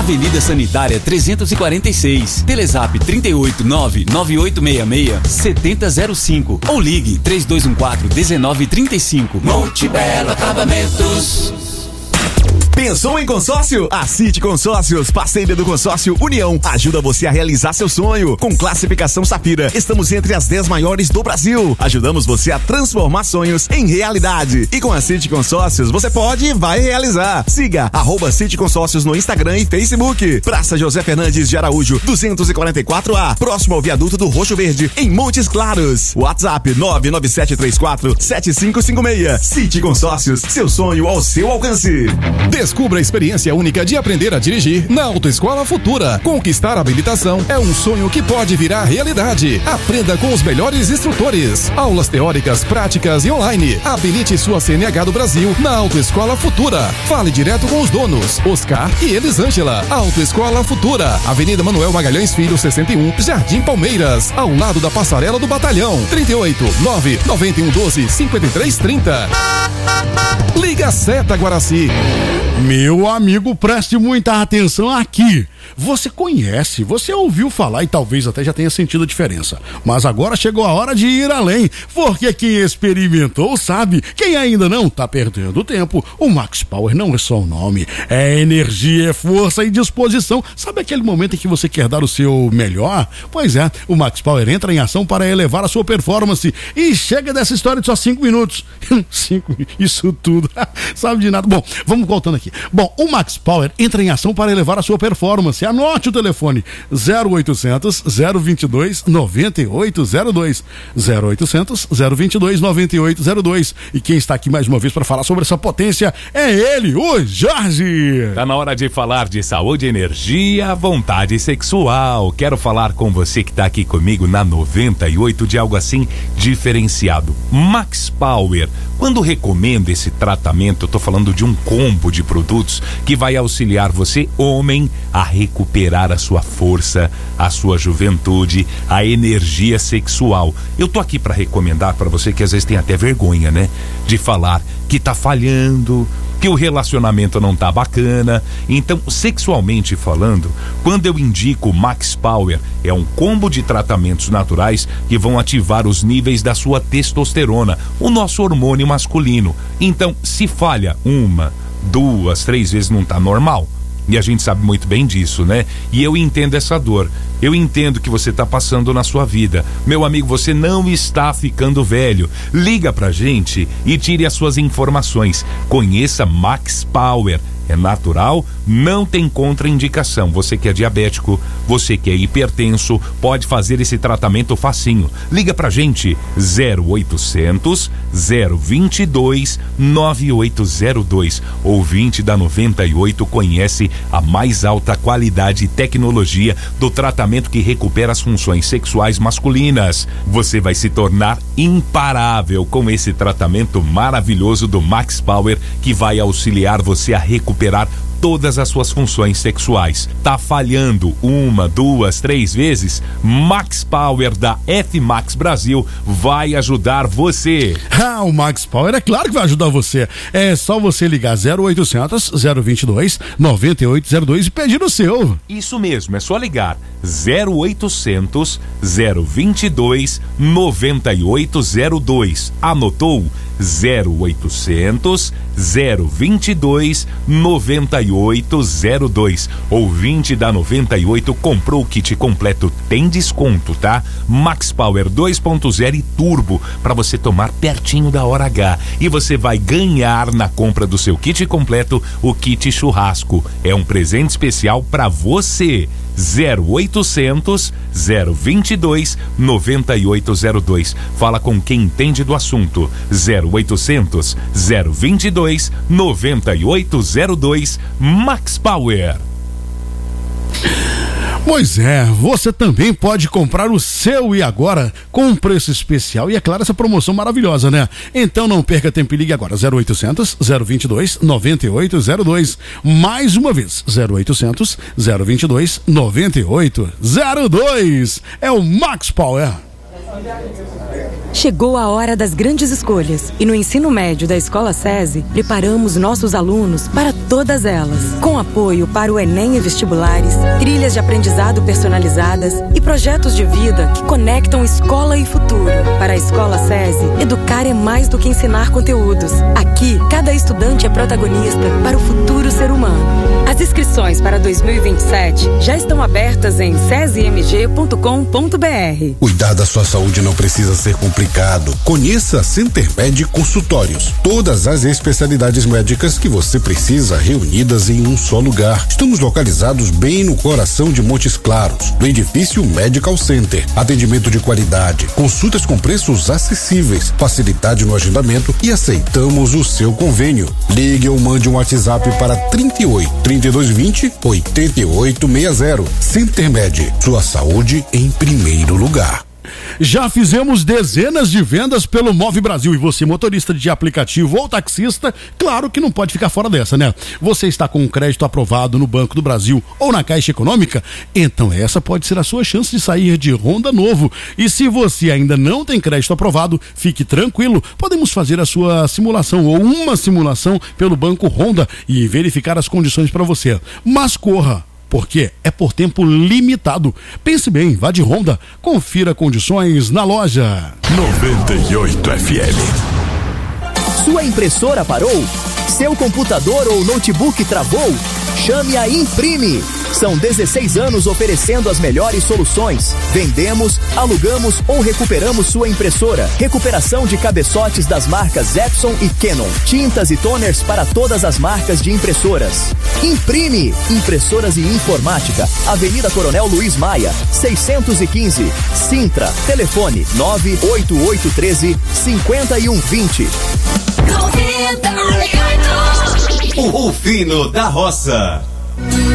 Avenida Sanitária 346, Telezap 389-9866-7005 ou ligue 3214-1935. Monte Belo Acabamentos. Pensou em consórcio? A City Consórcios, parceira do consórcio União, ajuda você a realizar seu sonho. Com classificação Safira, estamos entre as 10 maiores do Brasil. Ajudamos você a transformar sonhos em realidade. E com a City Consórcios, você pode e vai realizar. Siga @City Consórcios no Instagram e Facebook. Praça José Fernandes de Araújo, 244A, próximo ao viaduto do Roxo Verde, em Montes Claros. WhatsApp 99734-7556. City Consórcios, seu sonho ao seu alcance. Descubra a experiência única de aprender a dirigir na Autoescola Futura. Conquistar a habilitação é um sonho que pode virar realidade. Aprenda com os melhores instrutores. Aulas teóricas, práticas e online. Habilite sua CNH do Brasil na Autoescola Futura. Fale direto com os donos, Oscar e Elisângela. Autoescola Futura, Avenida Manuel Magalhães Filho, 61, Jardim Palmeiras, ao lado da Passarela do Batalhão. 38-9-9112-5330. Liga Seta Guaraci. Meu amigo, preste muita atenção aqui. Você conhece, você ouviu falar e talvez até já tenha sentido a diferença. Mas agora chegou a hora de ir além, porque quem experimentou sabe. Quem ainda não tá perdendo tempo. O Max Power não é só um nome, é energia, é força e disposição. Sabe aquele momento em que você quer dar o seu melhor? Pois é, o Max Power entra em ação para elevar a sua performance. E chega dessa história de só 5 minutos. 5, isso tudo. Sabe de nada. Bom, vamos voltando aqui. Bom, o Max Power entra em ação para elevar a sua performance. Anote o telefone 0800 022 9802 0800 022 9802. E quem está aqui mais uma vez para falar sobre essa potência é ele, o Jorge. Tá na hora de falar de saúde, energia, vontade sexual. Quero falar com você que tá aqui comigo na 98 de algo assim diferenciado. Max Power. Quando recomendo esse tratamento, eu tô falando de um combo de produtos que vai auxiliar você, homem, a recuperar a sua força, a sua juventude, a energia sexual. Eu tô aqui para recomendar para você que às vezes tem até vergonha, né? De falar que tá falhando, que o relacionamento não tá bacana. Então, sexualmente falando, quando eu indico Max Power, é um combo de tratamentos naturais que vão ativar os níveis da sua testosterona, o nosso hormônio masculino. Então, se falha 1, 2, 3 vezes, não tá normal. E a gente sabe muito bem disso, né? E eu entendo essa dor. Eu entendo que você está passando na sua vida. Meu amigo, você não está ficando velho. Liga pra gente e tire as suas informações. Conheça Max Power. É natural, não tem contraindicação. Você que é diabético, você que é hipertenso, pode fazer esse tratamento facinho. Liga pra gente 0800 022 9802. Ouvinte da 98 conhece a mais alta qualidade e tecnologia do tratamento que recupera as funções sexuais masculinas. Você vai se tornar imparável com esse tratamento maravilhoso do Max Power, que vai auxiliar você a recuperar todas as suas funções sexuais. Tá falhando 1, 2, 3 vezes? Max Power da F-Max Brasil vai ajudar você. O Max Power é claro que vai ajudar você. É só você ligar 0800 022 9802 e pedir o seu. Isso mesmo, é só ligar 0800 022 9802. Anotou? 0800 022 9802. Ouvinte da 98 comprou o kit completo, tem desconto, tá? Max Power 2.0 e Turbo para você tomar pertinho da hora H. E você vai ganhar na compra do seu kit completo o kit churrasco. É um presente especial para você. 0800 022 9802. Fala com quem entende do assunto. 0800 022 9802. Max Power. Pois é, você também pode comprar o seu e agora com um preço especial. E é claro, essa promoção maravilhosa, né? Então não perca tempo e ligue agora. 0800 022 9802. Mais uma vez, 0800 022 9802. É o Max Power. Chegou a hora das grandes escolhas e no ensino médio da Escola SESI, preparamos nossos alunos para todas elas, com apoio para o Enem e vestibulares, trilhas de aprendizado personalizadas e projetos de vida que conectam escola e futuro. Para a Escola SESI, educar é mais do que ensinar conteúdos. Aqui, cada estudante é protagonista para o futuro ser humano. As inscrições para 2027 já estão abertas em sesimg.com.br. Cuidar da sua saúde não precisa ser complicado. Conheça a CenterMed Consultórios. Todas as especialidades médicas que você precisa reunidas em um só lugar. Estamos localizados bem no coração de Montes Claros, no edifício Medical Center. Atendimento de qualidade, consultas com preços acessíveis, facilidade no agendamento e aceitamos o seu convênio. Ligue ou mande um WhatsApp para 38 3220 8860. CenterMed, sua saúde em primeiro lugar. Já fizemos dezenas de vendas pelo Move Brasil e você, motorista de aplicativo ou taxista, claro que não pode ficar fora dessa, né? Você está com um crédito aprovado no Banco do Brasil ou na Caixa Econômica? Então essa pode ser a sua chance de sair de Honda novo. E se você ainda não tem crédito aprovado, fique tranquilo, podemos fazer a sua simulação ou uma simulação pelo Banco Honda e verificar as condições para você. Mas corra, porque é por tempo limitado. Pense bem, vá de Honda, confira condições na loja. 98 FM. Sua impressora parou? Seu computador ou notebook travou? Chame a Imprime. São 16 anos oferecendo as melhores soluções. Vendemos, alugamos ou recuperamos sua impressora. Recuperação de cabeçotes das marcas Epson e Canon. Tintas e toners para todas as marcas de impressoras. Imprime. Impressoras e informática. Avenida Coronel Luiz Maia, 615. Sintra. Telefone 98813-5120. O fino da roça.